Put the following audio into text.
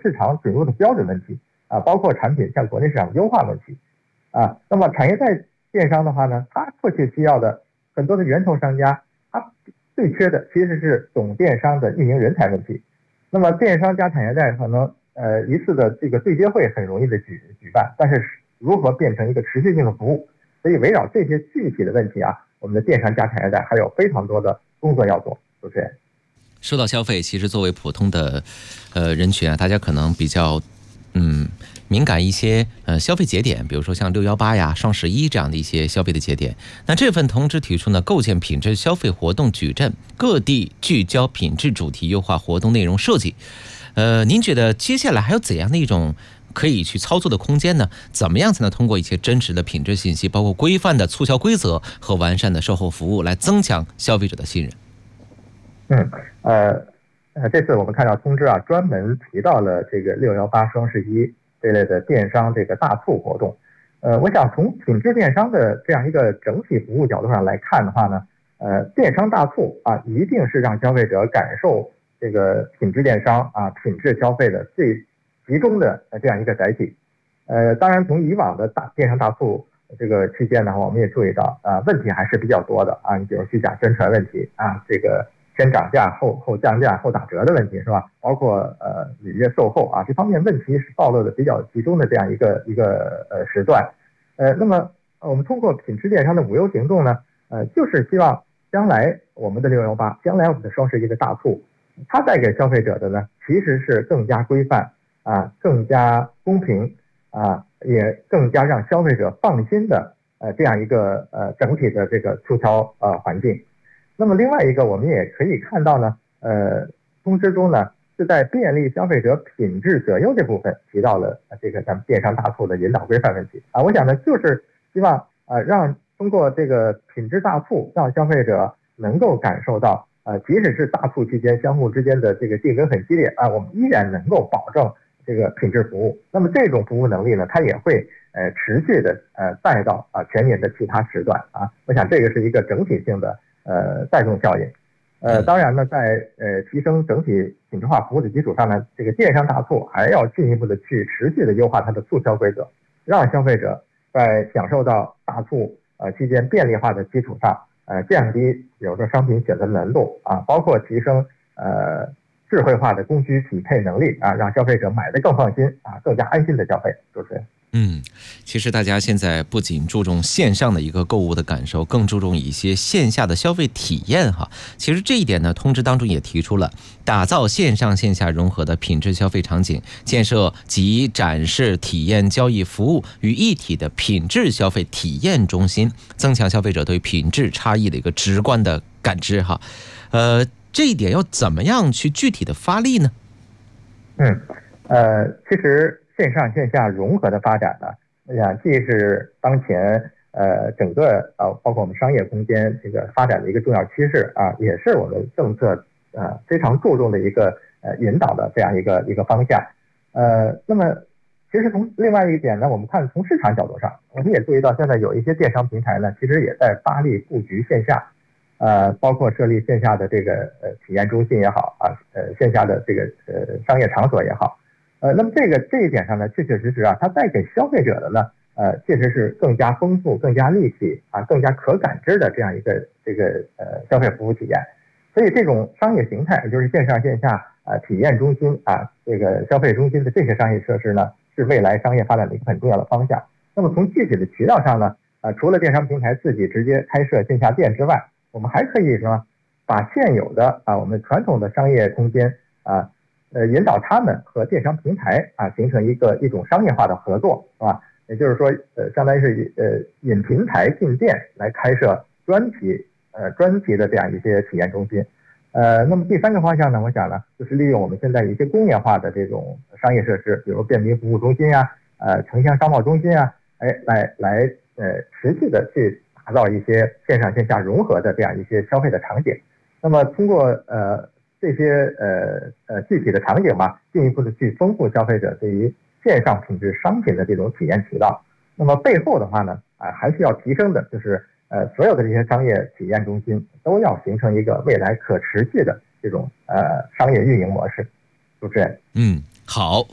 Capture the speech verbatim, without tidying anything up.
市场准入的标准问题啊，包括产品向国内市场优化问题啊。那么产业带电商的话呢，它迫切需要的很多的源头商家，它最缺的其实是懂电商的运营人才问题。那么电商加产业带可能呃一次的这个对接会很容易的举举办，但是如何变成一个持续性的服务？所以围绕这些具体的问题啊，我们的电商加产业带还有非常多的工作要做。主持人， 说到消费，其实作为普通的呃人群啊，大家可能比较嗯敏感一些呃消费节点，比如说像六幺八呀、双十一这样的一些消费的节点。那这份通知提出呢，构建品质消费活动矩阵，各地聚焦品质主题，优化活动内容设计。呃，您觉得接下来还有怎样的一种可以去操作的空间呢？怎么样才能通过一些真实的品质信息，包括规范的促销规则和完善的售后服务，来增强消费者的信任？ 嗯，呃，呃，这次我们看到通知啊，专门提到了这个六幺八、双十一这类的电商这个大促活动。呃，我想从品质电商的这样一个整体服务角度上来看的话呢，呃，电商大促啊，一定是让消费者感受这个品质电商啊、品质消费的最集中的这样一个载体。呃，当然从以往的大电商大促这个期间呢，我们也注意到啊，问题还是比较多的啊，你比如虚假宣传问题啊，这个先涨价后后降价后打折的问题是吧？包括呃履约售后啊，这方面问题是暴露的比较集中的这样一个一个呃时段。呃，那么我们通过品质电商的无忧行动呢，呃，就是希望将来我们的六幺八，将来我们的双十一的大促，它带给消费者的呢，其实是更加规范啊，更加公平啊，也更加让消费者放心的呃这样一个呃整体的这个促销呃环境。那么另外一个，我们也可以看到呢，呃，通知中呢是在便利消费者品质择优这部分提到了这个咱们电商大促的引导规范问题啊。我想呢，就是希望呃让通过这个品质大促，让消费者能够感受到，呃，即使是大促期间相互之间的这个竞争很激烈啊，我们依然能够保证这个品质服务。那么这种服务能力呢，它也会呃持续的呃带到啊全年的其他时段啊。我想这个是一个整体性的呃带动效应。呃，当然呢，在呃提升整体品质化服务的基础上呢，这个电商大促还要进一步的去持续的优化它的促销规则，让消费者在享受到大促呃期间便利化的基础上，呃降低比如说商品选择难度啊，包括提升呃智慧化的供需匹配能力啊，让消费者买得更放心啊，更加安心的消费。主持人。 嗯，其实大家现在不仅注重线上的一个购物的感受，更注重一些线下的消费体验哈。其实这一点呢，通知当中也提出了打造线上线下融合的品质消费场景，建设集展示、体验、交易、服务于一体的品质消费体验中心，增强消费者对品质差异的一个直观的感知哈。呃，这一点要怎么样去具体的发力呢？ 嗯，呃，其实线上线下融合的发展呢，我想既是当前呃整个呃包括我们商业空间这个发展的一个重要趋势啊，也是我们政策呃非常注重的一个呃引导的这样一个一个方向。呃，那么其实从另外一点呢，我们看从市场角度上，我们也注意到现在有一些电商平台呢，其实也在发力布局线下。呃，包括设立线下的这个呃体验中心也好啊，呃线下的这个呃商业场所也好，呃，那么这个这一点上呢，确确实实啊，它带给消费者的呢，呃，确实是更加丰富、更加立体啊、更加可感知的这样一个这个呃消费服务体验。所以这种商业形态，也就是线上线下啊体验中心啊这个消费中心的这些商业设施呢，是未来商业发展的一个很重要的方向。那么从具体的渠道上呢，啊，除了电商平台自己直接开设线下店之外，我们还可以什么，把现有的啊我们传统的商业空间啊，呃引导他们和电商平台啊形成一个一种商业化的合作，是吧？也就是说，呃，相当于是呃引平台进店来开设专题呃专题的这样一些体验中心。呃，那么第三个方向呢，我想呢，就是利用我们现在一些工业化的这种商业设施，比如便民服务中心啊，呃城乡商贸中心啊，哎，来来呃持续的去打造一些线上线下融合的这样一些消费的场景。那么通过呃这些呃呃具体的场景吧，进一步的去丰富消费者对于线上品质商品的这种体验渠道。那么背后的话呢，啊还是要提升的，就是呃所有的这些商业体验中心都要形成一个未来可持续的这种呃商业运营模式。主持人， 嗯。好，